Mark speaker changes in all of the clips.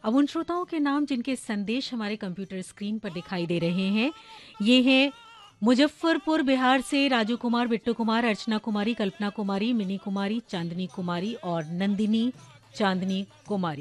Speaker 1: अब उन श्रोताओं के नाम जिनके संदेश हमारे कंप्यूटर स्क्रीन पर दिखाई दे रहे हैं, ये हैं मुजफ्फरपुर बिहार से राजू कुमार, बिट्टू कुमार, अर्चना कुमारी, कल्पना कुमारी, मिनी कुमारी, चांदनी कुमारी और नंदिनी चांदनी कुमारी।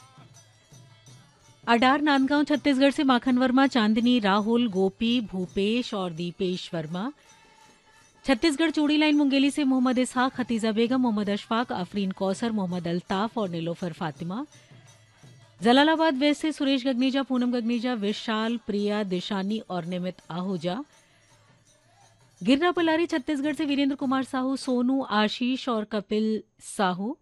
Speaker 1: अडार नांदगांव छत्तीसगढ़ से माखन वर्मा, चांदनी, राहुल, गोपी, भूपेश और दीपेश वर्मा। छत्तीसगढ़ चूड़ी लाइन मुंगेली से मोहम्मद इसहाक, खतीजा बेगम, मोहम्मद अशफाक, आफरीन कौसर, मोहम्मद अल्ताफ और नीलोफर फातिमा। जलालाबाद वेस्ट से सुरेश गगनीजा, पूनम गगनीजा, विशाल, प्रिया, दिशानी और निमित आहूजा। गिरना पलारी छत्तीसगढ़ से वीरेंद्र कुमार साहू, सोनू, आशीष और कपिल साहू।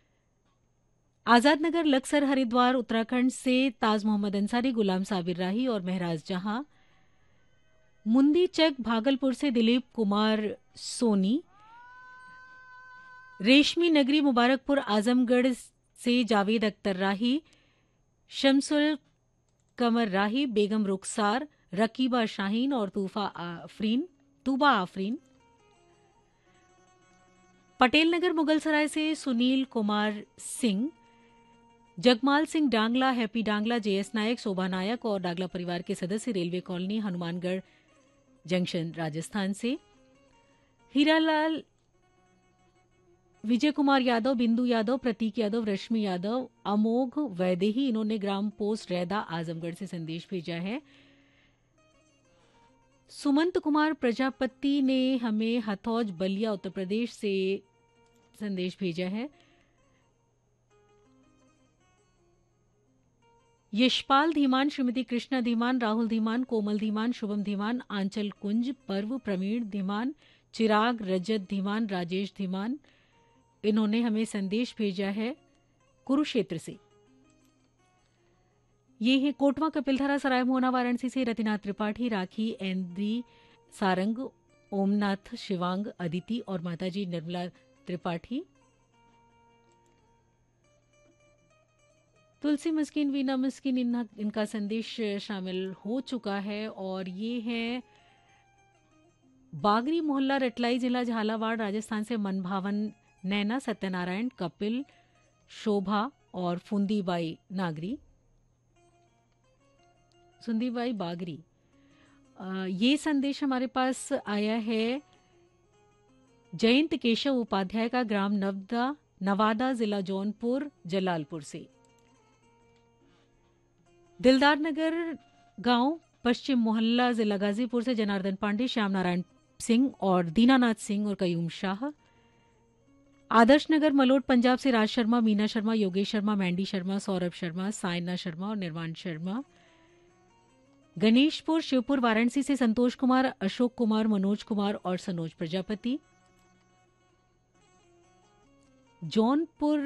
Speaker 1: आजाद नगर लक्सर हरिद्वार उत्तराखंड से ताज मोहम्मद अंसारी, गुलाम साबिर राही और महराज जहां। मुंदी चक भागलपुर से दिलीप कुमार सोनी। रेशमी नगरी मुबारकपुर आजमगढ़ से जावेद अख्तर राही, शमसुल कमर राही, बेगम रुखसार, रकीबा शाहीन और तूबा आफरीन। पटेल नगर मुगलसराय से सुनील कुमार सिंह। जगमाल सिंह डांगला, हैप्पी डांगला, जेएस नायक, शोभा नायक और डागला परिवार के सदस्य, railway colony, Hanumangarh junction, Rajasthan से। हीरालाल, विजय कुमार यादव, बिंदु यादव, प्रतीक यादव, रश्मि यादव, अमोघ वैदेही, इन्होंने ग्राम पोस्ट रैदा आजमगढ़ से संदेश भेजा है। सुमंत कुमार प्रजापति ने हमें हथौज बलिया उत्तर प्रदेश से संदेश भेजा है। यशपाल धीमान, श्रीमती कृष्णा धीमान, राहुल धीमान, कोमल धीमान, शुभम धीमान, आंचल कुंज, पर्व, प्रवीण धीमान, चिराग, रजत धीमान, राजेश धीमान, इन्होंने हमें संदेश भेजा है कुरुक्षेत्र से। ये है कोटवा कपिलधारा सराय मोहना वाराणसी से रतिनाथ त्रिपाठी, राखी, एंद्री सारंग, ओमनाथ, शिवांग, अदिति और माताजी निर्मला त्रिपाठी। तुलसी मस्किन, वीना मस्किन, इनका संदेश शामिल हो चुका है। और ये है बागरी मोहल्ला, रटलाई जिला, झालावाड़, राजस्थान से मनभावन नैना, सत्यनारायण, कपिल, शोभा और फुंदीबाई नागरी, सुंदीबाई बागरी। ये संदेश हमारे पास आया है जयंत केशव उपाध्याय का, ग्राम नवादा, जिला जौनपुर, जलालपुर से। दिलदार नगर गांव, पश्चिम मोहल्ला, जिला गाजीपुर से जनार्दन पांडे, श्याम नारायण सिंह और दीनानाथ सिंह और कयूम शाह। आदर्श नगर मलोट, पंजाब से राज शर्मा, मीना शर्मा, योगेश शर्मा, मैंडी शर्मा, सौरभ शर्मा, सायना शर्मा और निर्वाण शर्मा। गणेशपुर, शिवपुर, वाराणसी से संतोष कुमार, अशोक कुमार, मनोज कुमार और सनोज प्रजापति। जौनपुर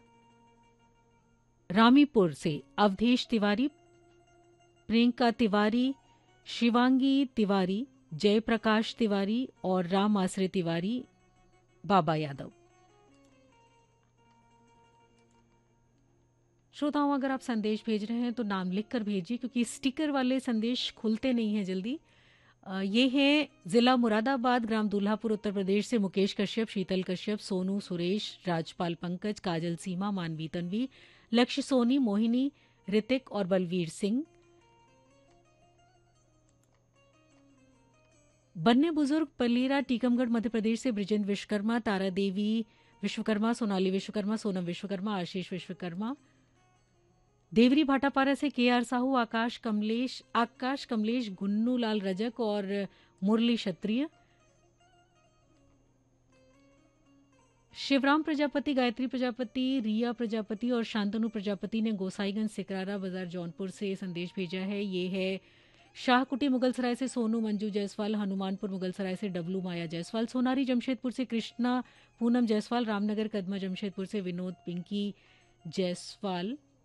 Speaker 1: रामीपुर से अवधेश तिवारी, प्रियंका तिवारी, शिवांगी तिवारी, जयप्रकाश तिवारी और राम आश्रय तिवारी, बाबा यादव। श्रोताओं, अगर आप संदेश भेज रहे हैं तो नाम लिखकर भेजिए, क्योंकि स्टिकर वाले संदेश खुलते नहीं हैं जल्दी। ये है जिला मुरादाबाद, ग्राम दूल्हापुर, उत्तर प्रदेश से मुकेश कश्यप, शीतल कश्यप, सोनू, सुरेश, राजपाल पंकज, काजल सीमा, मानवी तन्वी, लक्ष्य सोनी, मोहिनी, ऋतिक और बलवीर सिंह। बन्ने बुजुर्ग पलीरा, टीकमगढ़, मध्य प्रदेश से ब्रिजेंद्र विश्वकर्मा, तारा देवी विश्वकर्मा, सोनाली विश्वकर्मा, सोनम विश्वकर्मा, आशीष विश्वकर्मा। देवरी भाटापारा से केआर साहू, आकाश कमलेश, गुन्नू लाल रजक और मुरली क्षत्रिय। शिवराम प्रजापति, गायत्री प्रजापति, रिया प्रजापति और शांतनु प्रजापति ने गोसाईगंज, सिकरारा बाजार, जौनपुर से संदेश भेजा है। ये है शाहकुटी मुगलसराय से सोनू मंजू जायसवाल, हनुमानपुर मुगलसराय से डब्लू माया जायसवाल, सोनारी जमशेदपुर से कृष्णा पूनम जायसवाल, रामनगर कदमा जमशेदपुर से विनोद पिंकी जायसवाल,